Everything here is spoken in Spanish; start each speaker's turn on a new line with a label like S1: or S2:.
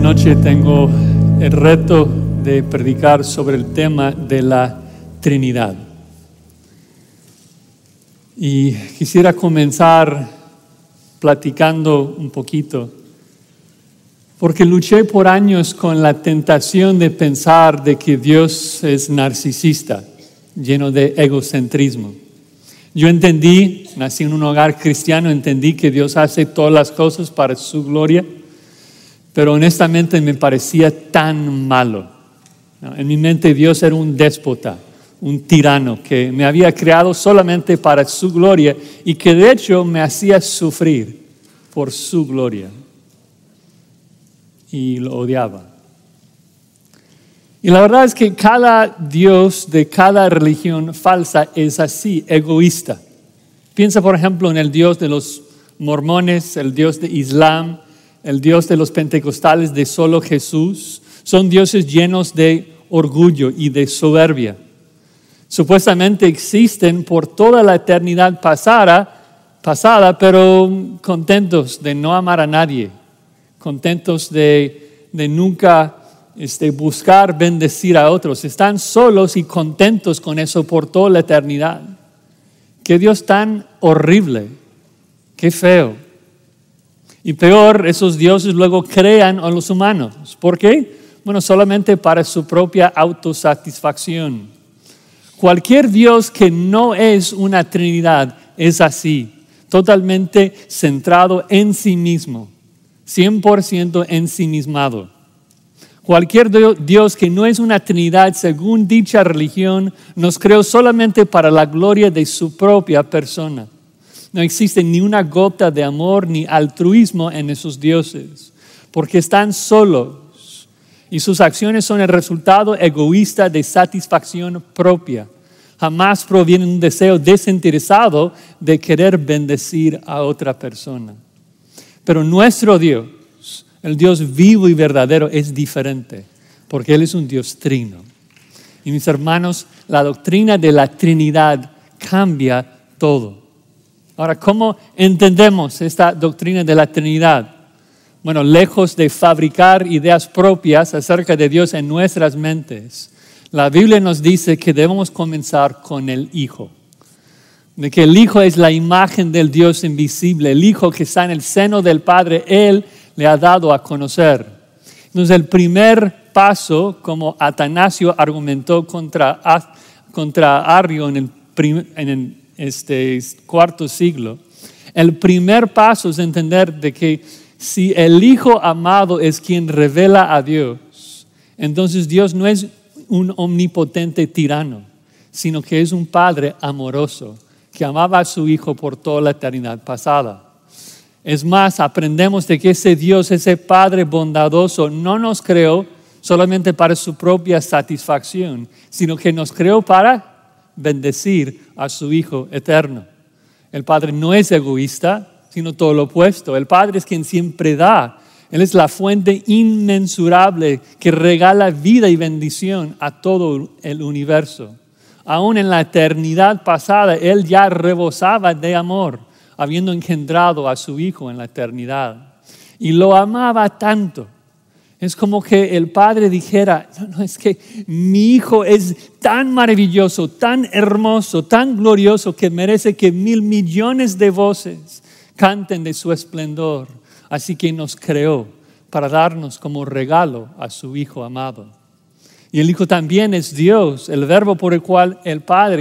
S1: noche tengo el reto de predicar sobre el tema de la Trinidad. Y quisiera comenzar platicando un poquito, porque luché por años con la tentación de pensar de que Dios es narcisista, lleno de egocentrismo. Yo nací en un hogar cristiano, entendí que Dios hace todas las cosas para su gloria, pero honestamente me parecía tan malo. En mi mente Dios era un déspota, un tirano que me había creado solamente para su gloria y que de hecho me hacía sufrir por su gloria. Y lo odiaba. Y la verdad es que cada Dios de cada religión falsa es así, egoísta. Piensa, por ejemplo, en el Dios de los mormones, el Dios de Islam, el Dios de los pentecostales de solo Jesús. Son dioses llenos de orgullo y de soberbia. Supuestamente existen por toda la eternidad pasada, pero contentos de no amar a nadie, contentos de nunca buscar bendecir a otros. Están solos y contentos con eso por toda la eternidad. Qué Dios tan horrible, qué feo. Y peor, esos dioses luego crean a los humanos. ¿Por qué? Bueno, solamente para su propia autosatisfacción. Cualquier Dios que no es una Trinidad es así, totalmente centrado en sí mismo, 100% ensimismado. Cualquier Dios que no es una Trinidad, según dicha religión, nos creó solamente para la gloria de su propia persona. No existe ni una gota de amor ni altruismo en esos dioses, porque están solos y sus acciones son el resultado egoísta de satisfacción propia. Jamás proviene un deseo desinteresado de querer bendecir a otra persona. Pero nuestro Dios, el Dios vivo y verdadero, es diferente, porque Él es un Dios trino. Y mis hermanos, la doctrina de la Trinidad cambia todo. Ahora, ¿cómo entendemos esta doctrina de la Trinidad? Bueno, lejos de fabricar ideas propias acerca de Dios en nuestras mentes, la Biblia nos dice que debemos comenzar con el Hijo. De que el Hijo es la imagen del Dios invisible, el Hijo que está en el seno del Padre, Él le ha dado a conocer. Entonces, el primer paso, como Atanasio argumentó contra Arrio en el cuarto siglo, el primer paso es entender de que si el Hijo amado es quien revela a Dios, entonces Dios no es un omnipotente tirano, sino que es un Padre amoroso que amaba a su Hijo por toda la eternidad pasada. Es más, aprendemos de que ese Dios, ese Padre bondadoso, no nos creó solamente para su propia satisfacción, sino que nos creó para bendecir a su Hijo eterno. El Padre no es egoísta, sino todo lo opuesto. El Padre es quien siempre da. Él es la fuente inmensurable que regala vida y bendición a todo el universo. Aún en la eternidad pasada, Él ya rebosaba de amor, habiendo engendrado a su Hijo en la eternidad. Y lo amaba tanto. Es como que el Padre dijera, no, es que mi Hijo es tan maravilloso, tan hermoso, tan glorioso que merece que 1,000 millones de voces canten de su esplendor. Así que nos creó para darnos como regalo a su Hijo amado. Y el Hijo también es Dios, el verbo por el cual el Padre